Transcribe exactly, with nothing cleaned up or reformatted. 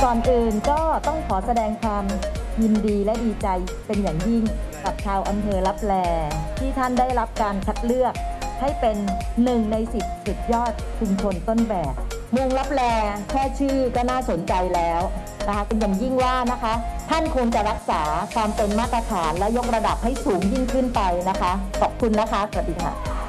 ก่อนอื่นก็ต้องขอแสดงความยินดีและดีใจเป็นอย่างยิ่งกับชาวอำเภอลับแลที่ท่านได้รับการคัดเลือกให้เป็นหนึ่งในสิบสุดยอดชุมชนต้นแบบเมืองลับแลแค่ชื่อก็น่าสนใจแล้วนะคะเป็นอย่างยิ่งว่านะคะท่านคงจะรักษาความเป็นมาตรฐานและยกระดับให้สูงยิ่งขึ้นไปนะคะขอบคุณนะคะสวัสดีค่ะ